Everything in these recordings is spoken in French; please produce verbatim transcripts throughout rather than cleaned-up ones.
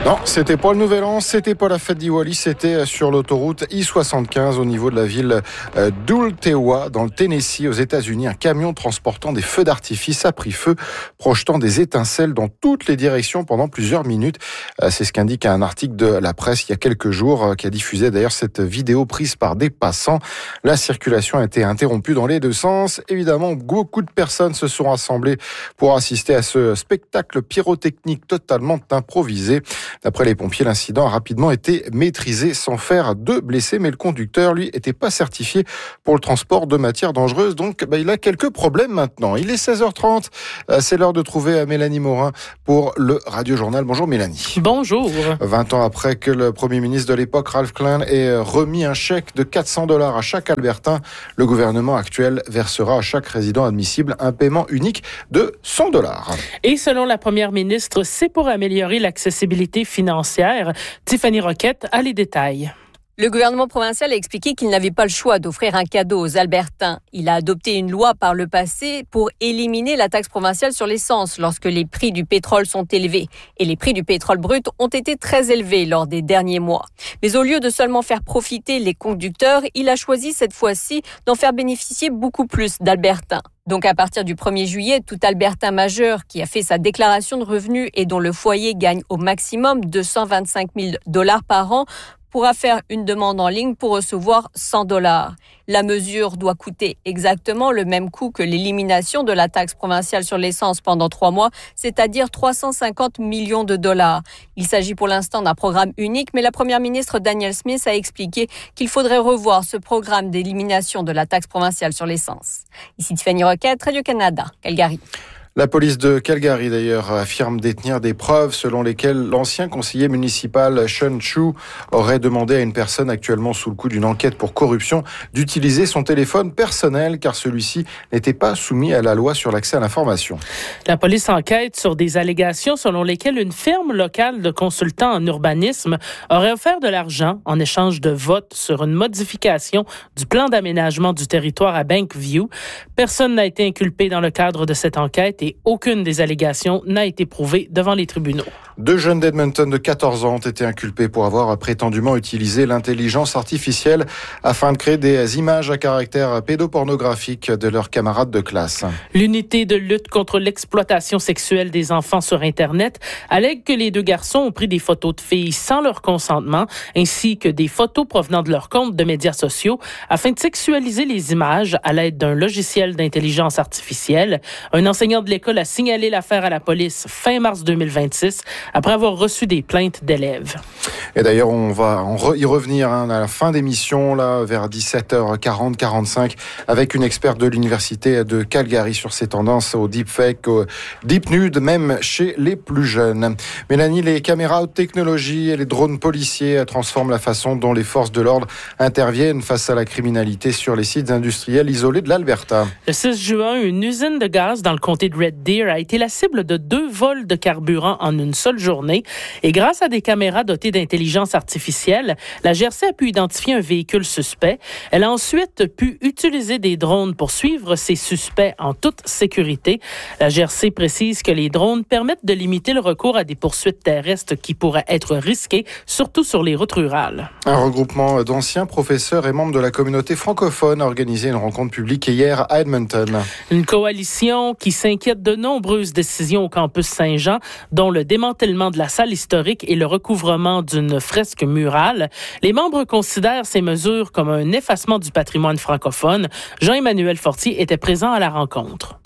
Non, c'était pas le Nouvel An, c'était pas la fête d'Iwali, c'était sur l'autoroute I soixante-quinze au niveau de la ville d'Ultewa, dans le Tennessee, aux États-Unis. Un camion transportant des feux d'artifice a pris feu, projetant des étincelles dans toutes les directions pendant plusieurs minutes. C'est ce qu'indique un article de la presse il y a quelques jours, qui a diffusé d'ailleurs cette vidéo prise par des passants. La circulation a été interrompue dans les deux sens. Évidemment, beaucoup de personnes se sont rassemblées pour assister à ce spectacle pyrotechnique totalement improvisé. D'après les pompiers, l'incident a rapidement été maîtrisé sans faire de blessés, mais le conducteur, lui, n'était pas certifié pour le transport de matières dangereuses, donc bah, il a quelques problèmes maintenant. Il est seize heures trente, c'est l'heure de trouver Mélanie Morin pour le Radio Journal. Bonjour Mélanie. Bonjour. vingt ans après que le Premier ministre de l'époque, Ralph Klein, ait remis un chèque de quatre cents dollars à chaque Albertain, le gouvernement actuel versera à chaque résident admissible un paiement unique de cent dollars. Et selon la Première ministre, c'est pour améliorer l'accessibilité financière. Tiffany Roquette a les détails. Le gouvernement provincial a expliqué qu'il n'avait pas le choix d'offrir un cadeau aux Albertains. Il a adopté une loi par le passé pour éliminer la taxe provinciale sur l'essence lorsque les prix du pétrole sont élevés. Et les prix du pétrole brut ont été très élevés lors des derniers mois. Mais au lieu de seulement faire profiter les conducteurs, il a choisi cette fois-ci d'en faire bénéficier beaucoup plus d'Albertains. Donc à partir du premier juillet, tout Albertain majeur qui a fait sa déclaration de revenus et dont le foyer gagne au maximum deux cent vingt-cinq mille dollars par an pourra faire une demande en ligne pour recevoir cent dollars. La mesure doit coûter exactement le même coût que l'élimination de la taxe provinciale sur l'essence pendant trois mois, c'est-à-dire trois cent cinquante millions de dollars. Il s'agit pour l'instant d'un programme unique, mais la première ministre Danielle Smith a expliqué qu'il faudrait revoir ce programme d'élimination de la taxe provinciale sur l'essence. Ici Tiffany Roquette, Radio-Canada, Calgary. La police de Calgary, d'ailleurs, affirme détenir des preuves selon lesquelles l'ancien conseiller municipal Sean Chu aurait demandé à une personne actuellement sous le coup d'une enquête pour corruption d'utiliser son téléphone personnel car celui-ci n'était pas soumis à la loi sur l'accès à l'information. La police enquête sur des allégations selon lesquelles une firme locale de consultants en urbanisme aurait offert de l'argent en échange de votes sur une modification du plan d'aménagement du territoire à Bankview. Personne n'a été inculpé dans le cadre de cette enquête et aucune des allégations n'a été prouvée devant les tribunaux. Deux jeunes d'Edmonton de quatorze ans ont été inculpés pour avoir prétendument utilisé l'intelligence artificielle afin de créer des images à caractère pédopornographique de leurs camarades de classe. L'unité de lutte contre l'exploitation sexuelle des enfants sur Internet allègue que les deux garçons ont pris des photos de filles sans leur consentement ainsi que des photos provenant de leurs comptes de médias sociaux afin de sexualiser les images à l'aide d'un logiciel d'intelligence artificielle. Un enseignant de l'école a signalé l'affaire à la police fin mars deux mille vingt-six après avoir reçu des plaintes d'élèves. Et d'ailleurs, on va y revenir hein, à la fin d'émission, là, vers dix-sept heures quarante quarante-cinq, avec une experte de l'Université de Calgary sur ces tendances au deepfake, au deep nude, même chez les plus jeunes. Mélanie, les caméras haute technologie et les drones policiers transforment la façon dont les forces de l'ordre interviennent face à la criminalité sur les sites industriels isolés de l'Alberta. Le six juin, une usine de gaz dans le comté de Red Deer a été la cible de deux vols de carburant en une seule journée. Et grâce à des caméras dotées d'intelligence artificielle, la G R C a pu identifier un véhicule suspect. Elle a ensuite pu utiliser des drones pour suivre ces suspects en toute sécurité. La G R C précise que les drones permettent de limiter le recours à des poursuites terrestres qui pourraient être risquées, surtout sur les routes rurales. Un regroupement d'anciens professeurs et membres de la communauté francophone a organisé une rencontre publique hier à Edmonton. Une coalition qui s'inquiète de nombreuses décisions au campus Saint-Jean, dont le démantèlement de la salle historique et le recouvrement d'une fresque murale. Les membres considèrent ces mesures comme un effacement du patrimoine francophone. Jean-Emmanuel Fortier était présent à la rencontre.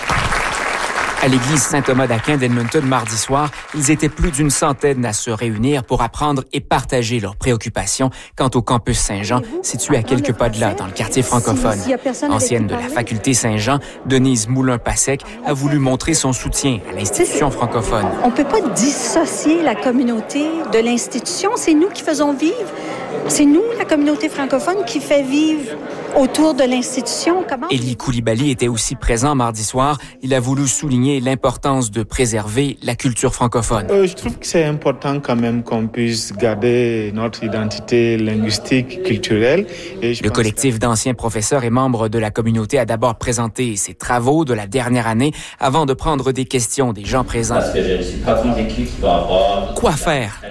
À l'église Saint-Thomas d'Aquin d'Edmonton mardi soir, ils étaient plus d'une centaine à se réunir pour apprendre et partager leurs préoccupations quant au campus Saint-Jean, situé à quelques pas de là, dans le quartier francophone. Ancienne de la faculté Saint-Jean, Denise Moulin-Passec a voulu montrer son soutien à l'institution francophone. On ne peut pas dissocier la communauté de l'institution. C'est nous qui faisons vivre. C'est nous, la communauté francophone, qui fait vivre autour de l'institution. Comment... Élie Coulibaly était aussi présent mardi soir. Il a voulu souligner l'importance de préserver la culture francophone. Euh, je trouve que c'est important quand même qu'on puisse garder notre identité linguistique, culturelle. Et je Le collectif que... d'anciens professeurs et membres de la communauté a d'abord présenté ses travaux de la dernière année avant de prendre des questions des gens présents. Parce que je suis patron d'équipe qui va avoir... Quoi faire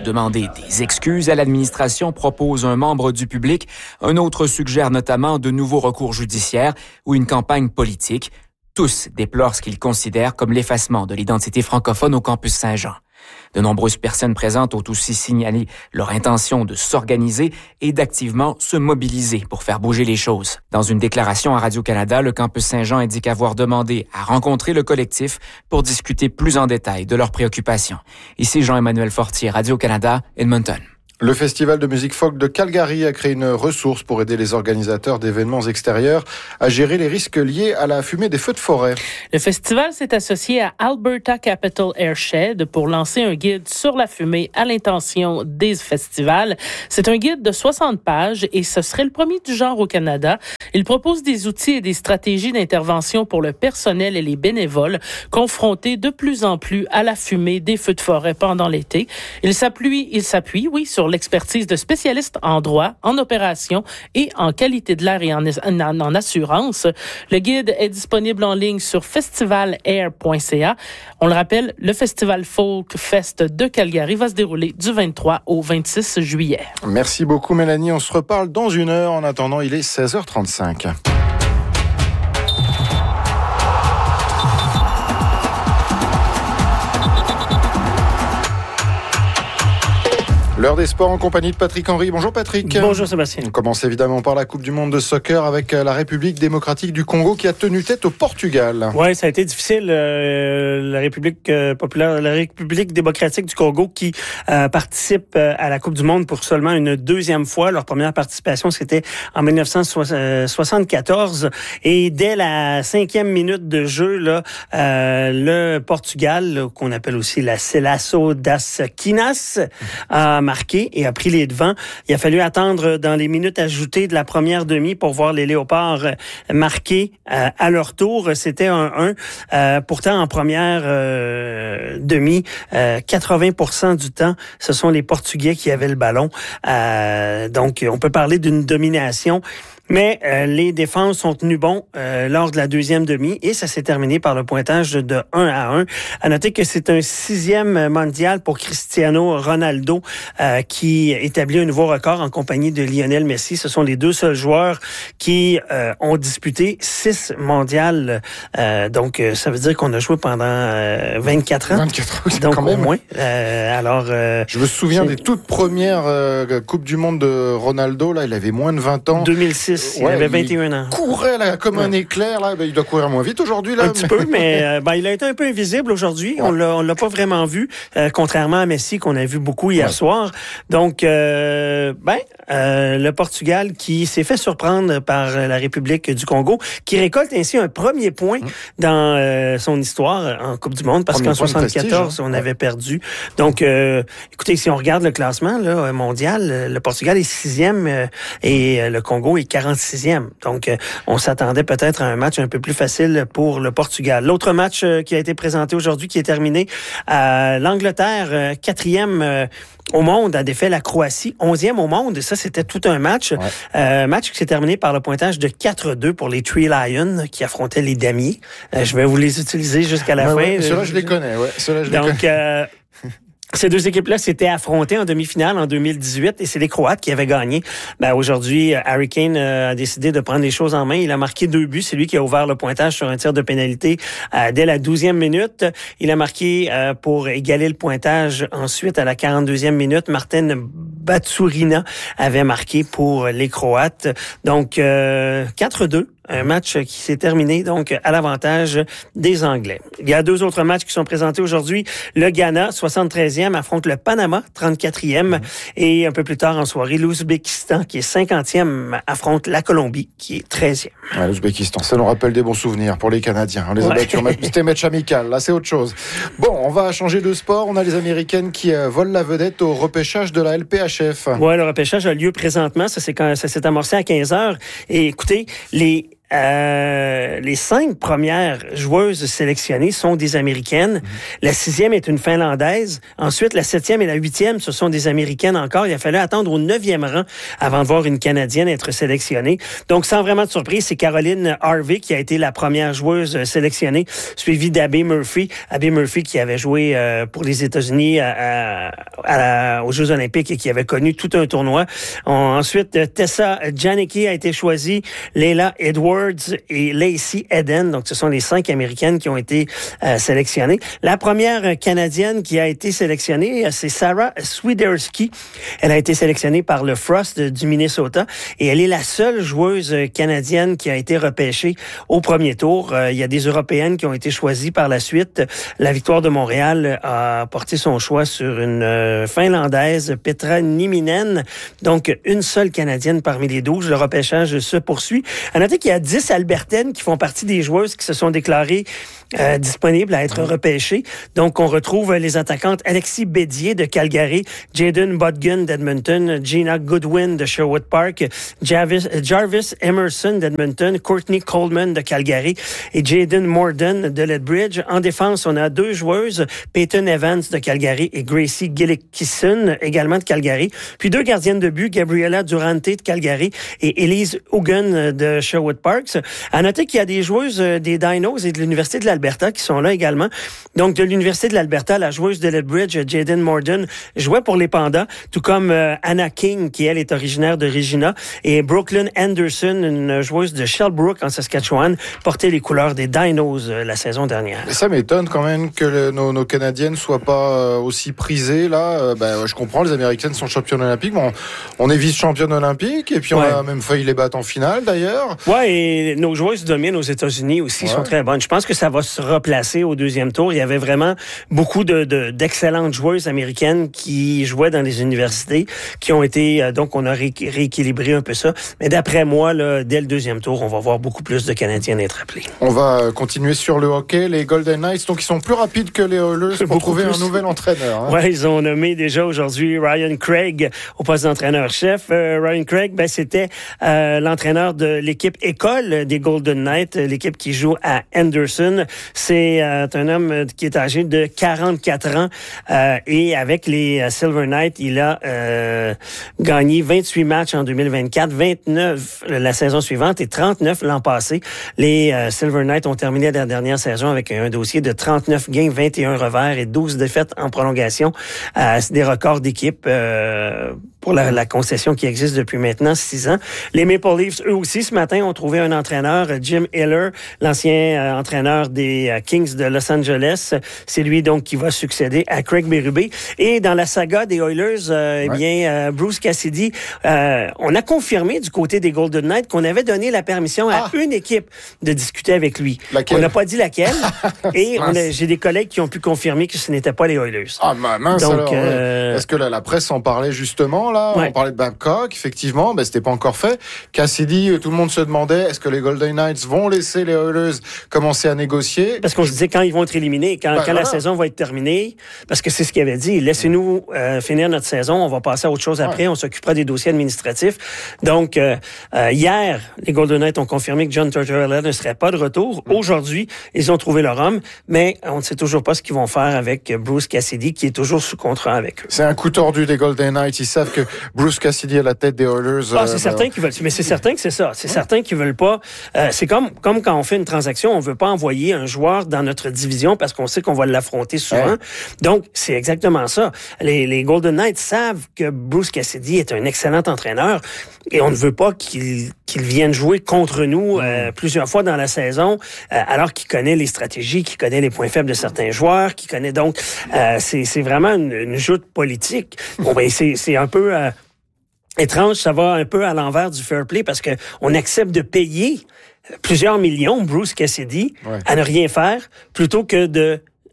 demander des excuses à l'administration, propose un membre du public. Un autre suggère notamment de nouveaux recours judiciaires ou une campagne politique. Tous déplorent ce qu'ils considèrent comme l'effacement de l'identité francophone au campus Saint-Jean. De nombreuses personnes présentes ont aussi signalé leur intention de s'organiser et d'activement se mobiliser pour faire bouger les choses. Dans une déclaration à Radio-Canada, le campus Saint-Jean indique avoir demandé à rencontrer le collectif pour discuter plus en détail de leurs préoccupations. Ici Jean-Emmanuel Fortier, Radio-Canada, Edmonton. Le Festival de musique folk de Calgary a créé une ressource pour aider les organisateurs d'événements extérieurs à gérer les risques liés à la fumée des feux de forêt. Le festival s'est associé à Alberta Capital Airshed pour lancer un guide sur la fumée à l'intention des festivals. C'est un guide de soixante pages et ce serait le premier du genre au Canada. Il propose des outils et des stratégies d'intervention pour le personnel et les bénévoles confrontés de plus en plus à la fumée des feux de forêt pendant l'été. Il s'appuie, il s'appuie, oui, sur l'expertise de spécialistes en droit, en opération et en qualité de l'air et en, en, en assurance. Le guide est disponible en ligne sur festival air point c a. On le rappelle, le Festival Folk Fest de Calgary va se dérouler du vingt-trois au vingt-six juillet. Merci beaucoup Mélanie, on se reparle dans une heure. En attendant, il est seize heures trente-cinq. L'heure des sports en compagnie de Patrick Henry. Bonjour Patrick. Bonjour Sébastien. On commence évidemment par la Coupe du monde de soccer avec la République démocratique du Congo qui a tenu tête au Portugal. Oui, ça a été difficile. Euh, la République euh, populaire, la République démocratique du Congo qui euh, participe euh, à la Coupe du monde pour seulement une deuxième fois. Leur première participation, c'était en dix-neuf cent soixante-quatorze. Et dès la cinquième minute de jeu, là, euh, le Portugal, là, qu'on appelle aussi la Seleção das Quinas, a marqué et a pris les devants. Il a fallu attendre dans les minutes ajoutées de la première demi pour voir les Léopards marquer euh, à leur tour. C'était un un. Euh, pourtant, en première euh, demi, euh, quatre-vingts pour cent du temps, ce sont les Portugais qui avaient le ballon. Euh, donc, on peut parler d'une domination. Mais euh, les défenses sont tenues bon euh, lors de la deuxième demi et ça s'est terminé par le pointage de un à un. À noter que c'est un sixième mondial pour Cristiano Ronaldo euh, qui établit un nouveau record en compagnie de Lionel Messi. Ce sont les deux seuls joueurs qui euh, ont disputé six mondiales. Euh, donc, euh, ça veut dire qu'on a joué pendant euh, vingt-quatre ans. vingt-quatre ans, donc quand au même. moins. Euh, alors, euh, je me souviens c'est... des toutes premières euh, Coupes du monde de Ronaldo. Là, il avait moins de vingt ans. deux mille six. Il ouais, avait vingt et un ans. Courait là, comme ouais. un éclair. Là. Ben, il doit courir moins vite aujourd'hui. Là, un petit peu, mais euh, ben, il a été un peu invisible aujourd'hui. Ouais. On l'a, on l'a pas vraiment vu, euh, contrairement à Messi qu'on a vu beaucoup hier ouais. soir. Donc, euh, ben, euh, le Portugal qui s'est fait surprendre par la République du Congo, qui récolte ainsi un premier point mmh. dans euh, son histoire en Coupe du Monde, parce premier qu'en soixante-quatorze, on ouais. avait perdu. Donc, euh, écoutez, si on regarde le classement là, mondial, le Portugal est sixième euh, et le Congo est quarante-sixième. Donc, euh, on s'attendait peut-être à un match un peu plus facile pour le Portugal. L'autre match euh, qui a été présenté aujourd'hui, qui est terminé, euh, l'Angleterre, euh, quatrième euh, au monde, a défait la Croatie, onzième au monde. Et ça, c'était tout un match. Ouais. Euh, match qui s'est terminé par le pointage de quatre deux pour les Three Lions qui affrontaient les Damiers. Euh, je vais vous les utiliser jusqu'à la ouais, fin. Ouais, ceux-là, je les connais. Ouais. Ceux-là, je les Donc, connais. Euh, Ces deux équipes-là s'étaient affrontées en demi-finale en deux mille dix-huit et c'est les Croates qui avaient gagné. Ben, aujourd'hui, Harry Kane a décidé de prendre les choses en main. Il a marqué deux buts. C'est lui qui a ouvert le pointage sur un tir de pénalité euh, dès la douzième minute. Il a marqué euh, pour égaler le pointage ensuite à la quarante-deuxième minute. Martin Batsurina avait marqué pour les Croates. Donc, euh, quatre deux. Un match qui s'est terminé donc à l'avantage des Anglais. Il y a deux autres matchs qui sont présentés aujourd'hui. Le Ghana, soixante-treizième, affronte le Panama, trente-quatrième. Mmh. Et un peu plus tard en soirée, l'Ouzbékistan, qui est cinquantième, affronte la Colombie, qui est treizième. Ouais, l'Ouzbékistan, ça nous rappelle des bons souvenirs pour les Canadiens. On les a ouais. battus, c'était match amical. Là, c'est autre chose. Bon, on va changer de sport. On a les Américaines qui euh, volent la vedette au repêchage de la L P H F. Oui, le repêchage a lieu présentement. Ça, c'est quand, ça s'est amorcé à quinze heures. Et écoutez, les euh, les cinq premières joueuses sélectionnées sont des Américaines. Mm-hmm. La sixième est une Finlandaise. Ensuite, la septième et la huitième, ce sont des Américaines encore. Il a fallu attendre au neuvième rang avant de voir une Canadienne être sélectionnée. Donc, sans vraiment de surprise, c'est Caroline Harvey qui a été la première joueuse sélectionnée, suivie d'Abby Murphy. Abby Murphy qui avait joué euh, pour les États-Unis à, à, à, aux Jeux olympiques et qui avait connu tout un tournoi. On, ensuite, Tessa Janicki a été choisie, Leila Edwards et Lacey Eden. Donc, ce sont les cinq Américaines qui ont été euh, sélectionnées. La première Canadienne qui a été sélectionnée, c'est Sarah Swiderski. Elle a été sélectionnée par le Frost du Minnesota et elle est la seule joueuse canadienne qui a été repêchée au premier tour. Euh, il y a des Européennes qui ont été choisies par la suite. La Victoire de Montréal a porté son choix sur une euh, Finlandaise, Petra Nieminen. Donc, une seule Canadienne parmi les douze. Le repêchage se poursuit. À noter qu'il y a dix Albertaines qui font partie des joueuses qui se sont déclarées euh, disponibles à être repêchées. Donc, on retrouve les attaquantes Alexis Bédier de Calgary, Jaden Bodgun d'Edmonton, Gina Goodwin de Sherwood Park, Jarvis, Jarvis Emerson d'Edmonton, Courtney Coleman de Calgary et Jaden Morden de Lethbridge. En défense, on a deux joueuses, Peyton Evans de Calgary et Gracie Gillickson, également de Calgary. Puis deux gardiennes de but, Gabriella Durante de Calgary et Elise Hogan de Sherwood Parks. À noter qu'il y a des joueuses des Dinos et de l'Université de l'Alberta qui sont là également. Donc, de l'Université de l'Alberta, la joueuse de Lethbridge, Jaden Morden, jouait pour les Pandas, tout comme euh, Anna King, qui, elle, est originaire de Regina, et Brooklyn Anderson, une joueuse de Shelbrook, en Saskatchewan, portait les couleurs des Dinos euh, la saison dernière. Et ça m'étonne quand même que le, nos, nos Canadiennes soient pas euh, aussi prisées, là. Euh, ben, je comprends, les Américaines sont championnes olympiques, mais on, on est vice-championne olympique, et puis on ouais. a même failli les battre en finale, d'ailleurs. Ouais, et nos joueuses dominent aux États-Unis aussi, ouais. sont très bonnes. Je pense que ça va se replacer au deuxième tour. Il y avait vraiment beaucoup de, de, d'excellentes joueuses américaines qui jouaient dans les universités, qui ont été, euh, donc on a ré- rééquilibré un peu ça. Mais d'après moi, là, dès le deuxième tour, on va voir beaucoup plus de Canadiennes être appelées. On va continuer sur le hockey. Les Golden Knights, donc ils sont plus rapides que les Oilers pour trouver plus. un nouvel entraîneur. Hein. Ouais, ils ont nommé déjà aujourd'hui Ryan Craig au poste d'entraîneur-chef. Euh, Ryan Craig, ben, c'était euh, l'entraîneur de l'équipe école des Golden Knights, l'équipe qui joue à Henderson. C'est euh, un homme qui est âgé de quarante-quatre ans euh, et avec les euh, Silver Knights, il a euh, gagné vingt-huit matchs en deux mille vingt-quatre, vingt-neuf la saison suivante et trente-neuf l'an passé. Les euh, Silver Knights ont terminé la dernière saison avec un dossier de trente-neuf gains, vingt et un revers et douze défaites en prolongation. Euh, c'est des records d'équipe euh, pour la, la concession qui existe depuis maintenant six ans. Les Maple Leafs, eux aussi, ce matin, ont trouvé un entraîneur, Jim Hiller, l'ancien euh, entraîneur des euh, Kings de Los Angeles. C'est lui, donc, qui va succéder à Craig Berube. Et dans la saga des Oilers, euh, ouais. eh bien, euh, Bruce Cassidy, euh, on a confirmé du côté des Golden Knights qu'on avait donné la permission à ah. une équipe de discuter avec lui. Laquelle? On n'a pas dit laquelle. Et on a, j'ai des collègues qui ont pu confirmer que ce n'était pas les Oilers. Ah, mince, donc, alors. Euh... Est-ce que la, la presse en parlait justement, là? Ouais. On parlait de Babcock, effectivement, mais c'était pas encore fait. Cassidy, tout le monde se demandait, est-ce que les Golden Knights vont laisser les Oilers commencer à négocier? Parce qu'on se disait quand ils vont être éliminés, quand, ben, quand voilà. la saison va être terminée, parce que c'est ce qu'il avait dit, laissez-nous euh, finir notre saison, on va passer à autre chose après, ouais. on s'occupera des dossiers administratifs. Donc, euh, euh, hier, les Golden Knights ont confirmé que John Tortorella ne serait pas de retour. Mm. Aujourd'hui, ils ont trouvé leur homme, mais on ne sait toujours pas ce qu'ils vont faire avec Bruce Cassidy, qui est toujours sous contrat avec eux. C'est un coup tordu des Golden Knights. Ils savent que Bruce Cassidy est à la tête des Oilers. Ah, c'est euh, certain qu'ils veulent, mais c'est certain que c'est ça. C'est ouais. certain qu'ils veulent pas. Euh, c'est comme comme quand on fait une transaction, on veut pas envoyer un joueur dans notre division parce qu'on sait qu'on va l'affronter souvent. Ouais. Donc c'est exactement ça. Les, les Golden Knights savent que Bruce Cassidy est un excellent entraîneur et on ne veut pas qu'il qu'il vienne jouer contre nous euh, plusieurs fois dans la saison, euh, alors qu'il connaît les stratégies, qu'il connaît les points faibles de certains joueurs, qu'il connaît donc. Euh, c'est c'est vraiment une, une joute politique. Bon ben c'est c'est un peu euh, étrange, ça va un peu à l'envers du fair play parce que on accepte de payer plusieurs millions Bruce Cassidy ouais. à ne rien faire plutôt que de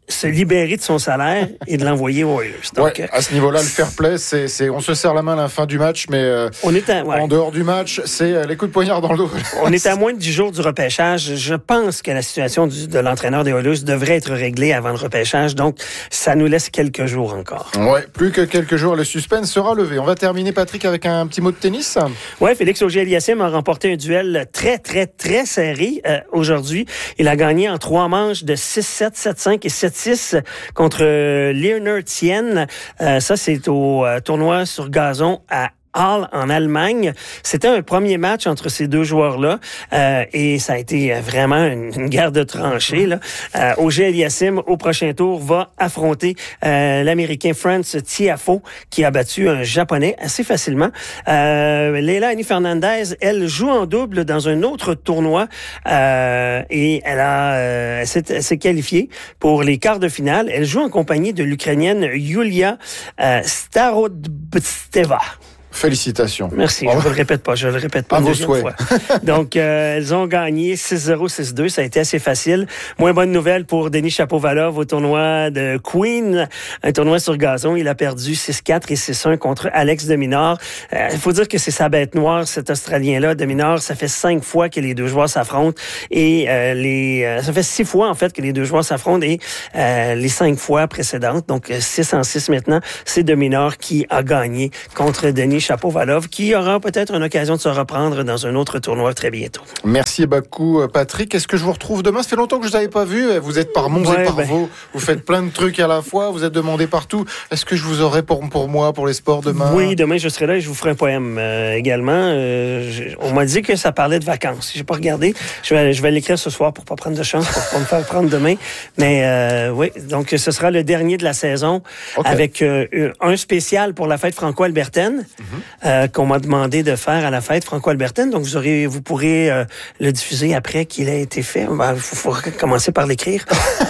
se libérer de son salaire et de l'envoyer aux Oilers. Donc, ouais, à ce niveau-là, le fair play, c'est, c'est, on se serre la main à la fin du match, mais euh, on est à, ouais. en dehors du match, c'est les coups de poignard dans le dos. On est à moins de dix jours du repêchage. Je pense que la situation du, de l'entraîneur des Oilers devrait être réglée avant le repêchage, donc ça nous laisse quelques jours encore. Ouais, plus que quelques jours, le suspense sera levé. On va terminer, Patrick, avec un petit mot de tennis. Ouais, Félix Auger-Aliassime a remporté un duel très, très, très serré euh, aujourd'hui. Il a gagné en trois manches de six sept, sept cinq et sept six contre euh, Leonard Tien. Euh, ça, c'est au euh, tournoi sur gazon à Halle en Allemagne. C'était un premier match entre ces deux joueurs-là euh, et ça a été vraiment une, une guerre de tranchées. Là. Euh, Auger-Aliassime, au prochain tour, va affronter euh, l'Américain Franz Tiafoe qui a battu un Japonais assez facilement. Euh, Leila Annie Fernandez, elle joue en double dans un autre tournoi euh, et elle, a, euh, elle, s'est, elle s'est qualifiée pour les quarts de finale. Elle joue en compagnie de l'Ukrainienne Yulia euh, Starodbsteva. Félicitations. Merci. Je ne le répète pas. Je le répète pas. À une vos deuxième souhaits. fois. Donc, euh, elles ont gagné six zéro, six deux. Ça a été assez facile. Moins bonne nouvelle pour Denis Shapovalov au tournoi de Queen, un tournoi sur gazon. Il a perdu six quatre et six un contre Alex de Minaur. Il euh, faut dire que c'est sa bête noire, cet Australien-là. De Minaur, ça fait cinq fois que les deux joueurs s'affrontent et euh, les, euh, ça fait six fois en fait que les deux joueurs s'affrontent et euh, les cinq fois précédentes, donc six en six maintenant, c'est de Minaur qui a gagné contre Denis Shapovalov, qui aura peut-être une occasion de se reprendre dans un autre tournoi très bientôt. Merci beaucoup, Patrick. Est-ce que je vous retrouve demain? Ça fait longtemps que je ne vous avais pas vu. Vous êtes par Mons ouais, et par ben... Vaux. Vous faites plein de trucs à la fois. Vous êtes demandé partout. Est-ce que je vous aurai pour, pour moi, pour les sports demain? Oui, demain, je serai là et je vous ferai un poème euh, également. Euh, je, on m'a dit que ça parlait de vacances. Je n'ai pas regardé. Je vais, je vais l'écrire ce soir pour ne pas prendre de chance, pour pas me faire prendre demain. Mais euh, oui, donc ce sera le dernier de la saison okay. avec euh, un spécial pour la fête franco-albertaine. Mm-hmm. Euh, qu'on m'a demandé de faire à la fête franco-albertaine. Donc, vous aurez, vous pourrez euh, le diffuser après qu'il ait été fait. Il ben, faut, faut commencer par l'écrire.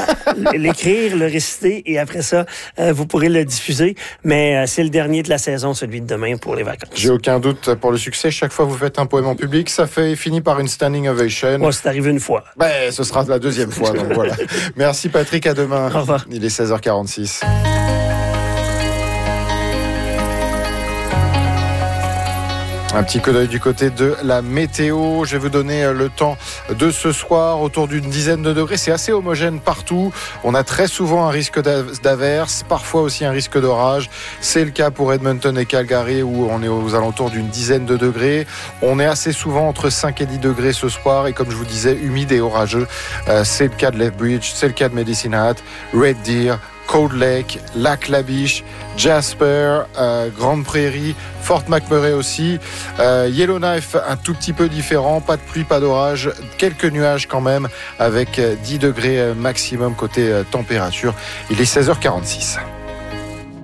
l'écrire, le réciter, et après ça, euh, vous pourrez le diffuser. Mais euh, c'est le dernier de la saison, celui de demain, pour les vacances. J'ai aucun doute pour le succès. Chaque fois que vous faites un poème en public, ça fait finit par une standing ovation. Moi, c'est arrivé une fois. Ben, ce sera la deuxième fois. Donc voilà. Merci, Patrick. À demain. Au revoir. Il est seize heures quarante-six. Un petit coup d'œil du côté de la météo. Je vais vous donner le temps de ce soir, autour d'une dizaine de degrés. C'est assez homogène partout. On a très souvent un risque d'averse, parfois aussi un risque d'orage. C'est le cas pour Edmonton et Calgary, où on est aux alentours d'une dizaine de degrés. On est assez souvent entre cinq et dix degrés ce soir. Et comme je vous disais, humide et orageux. Euh, c'est le cas de Lethbridge, c'est le cas de Medicine Hat, Red Deer, Cold Lake, Lac La Biche, Jasper, euh, Grande Prairie, Fort McMurray aussi. Euh, Yellowknife, un tout petit peu différent. Pas de pluie, pas d'orage. Quelques nuages quand même, avec dix degrés maximum côté température. Il est seize heures quarante-six.